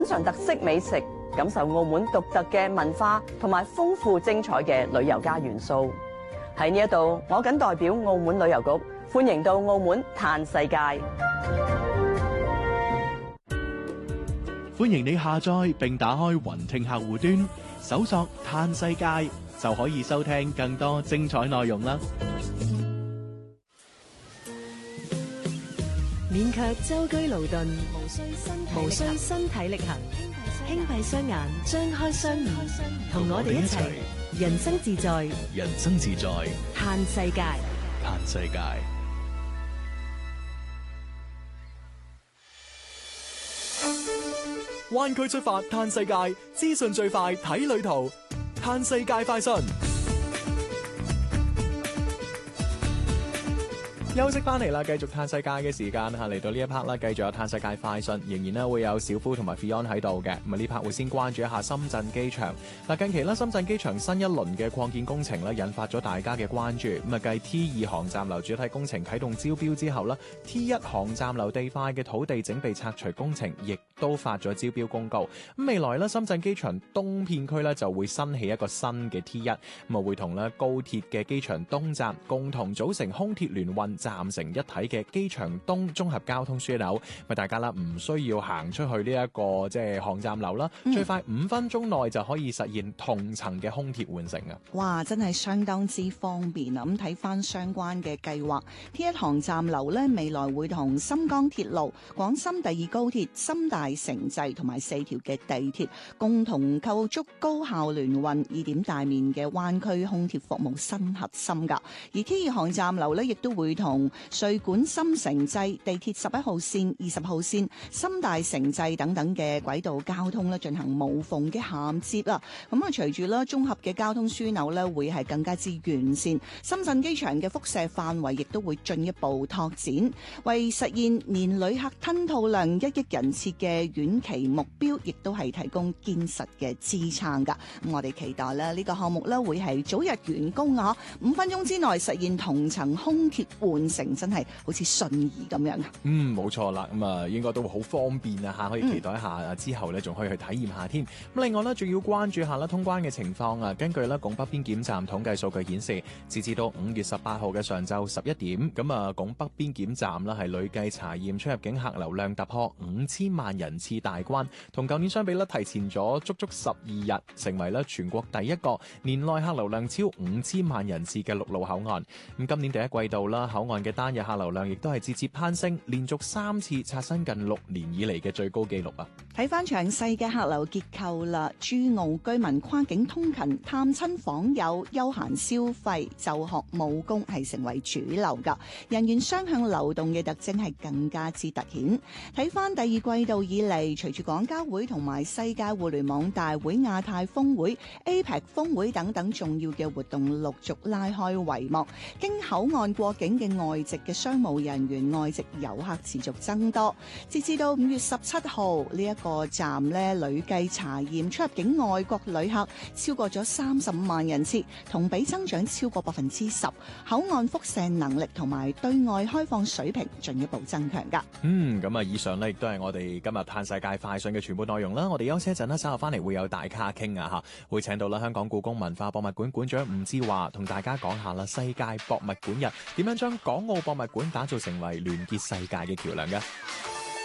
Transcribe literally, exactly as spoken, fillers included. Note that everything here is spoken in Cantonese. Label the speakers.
Speaker 1: 嘗特色美食，感受澳門獨特嘅文化同埋豐富精彩嘅旅遊加元素。喺呢一度，我謹代表澳門旅遊局歡迎到澳門嘆世界。
Speaker 2: 歡迎你下載並打開雲聽客戶端，搜索嘆世界就可以收聽更多精彩內容啦。
Speaker 3: 免卻舟車勞頓，無需身體力行，輕閉雙眼，張開雙耳，同我哋一齊人生自在，
Speaker 2: 人生自在，
Speaker 3: 嘆世界，
Speaker 2: 嘆世界。灣區出發嘆世界，資訊最快睇旅途，嘆世界快訊。休息翻嚟啦，繼續嘆世界嘅時間嚇，嚟到呢一 part 啦，繼續有嘆世界快訊，仍然咧會有小夫同埋 Fion 喺度嘅。咁啊呢 part 會先關注一下深圳機場。嗱，近期咧深圳機場新一輪嘅擴建工程咧引發咗大家嘅關注。咁啊繼 T 二航站樓主體工程啟動招標之後咧 ，T 一航站樓地塊嘅土地整備拆除工程亦都發咗招標公告。咁未來咧深圳機場東片區咧就會新起一個新嘅 T 一，咁啊會同咧高鐵嘅機場東站共同組成空鐵聯運站成一體嘅機場東綜合交通樞紐，咪大家啦唔需要行出去呢一個即係航站樓啦，嗯、最快五分鐘內就可以實現同層嘅空鐵換乘啊！
Speaker 4: 哇，真係相當之方便啊！咁睇翻相關嘅計劃 ，T 一航站樓呢未來會同深江鐵路、廣深第二高鐵、深大城際同埋四條嘅地鐵共同構築高效聯運二點大面嘅灣區空鐵服務新核心㗎。而 T 二航站樓呢亦都會同穗莞深城際、地鐵十一號線、二十號線、深大城際等等嘅軌道交通咧進行無縫嘅銜接啦。咁啊，隨住咧綜合嘅交通樞紐咧會係更加之完善，深圳機場嘅輻射範圍亦都會進一步拓展，為實現年旅客吞吐量一億人次嘅遠期目標，亦都係提供堅實嘅支撐噶。咁我哋期待咧呢個項目咧會係早日完工啊！五分鐘之內實現同層空鐵換乘，真係好似瞬移咁樣啊！
Speaker 2: 嗯，冇錯啦，咁啊應該都會好方便啊嚇，可以期待一下、嗯、之後咧仲可以去體驗下添。咁另外咧仲要關注下啦通關嘅情況啊。根據咧拱北邊檢站統計數據顯示，截至到五月十八號嘅上晝十一點，咁啊拱北邊檢站啦係累計查驗出入境客流量突破五千萬人次大關，同舊年相比咧提前咗足足十二日，成為咧全國第一個年內客流量超五千萬人次嘅陸路口岸。咁今年第一季度啦，口岸嘅單日客流量亦都係節節攀升，連續三次刷新近六年以嚟嘅最高紀錄啊！
Speaker 4: 睇翻詳細嘅客流結構啦，珠澳居民跨境通勤、探親訪友、休閒消費、就學務工係成為主流噶，人員雙向流動嘅特徵係更加之突顯。睇翻第二季度以嚟，隨住廣交會同埋世界互聯網大會、亞太峰會、A P E C 峰會等等重要嘅活動陸續拉開帷幕，經口岸過境嘅外籍嘅商務人員、外籍遊客持續增多。截至到五月十七號呢一個站咧，累計查驗出入境外國旅客超過咗三十五萬人次，同比增長超過百分之十。口岸輻射能力同埋對外開放水平進一步增強噶。
Speaker 2: 嗯，咁啊，以上呢亦都係我哋今日嘆世界快訊嘅全部內容啦。我哋休息一陣啦，稍後翻嚟會有大咖傾啊吓，會請到啦香港故宮文化博物館館長吳志華同大家講下啦世界博物館日點樣將港澳博物館打造成為聯結世界嘅橋樑嘅。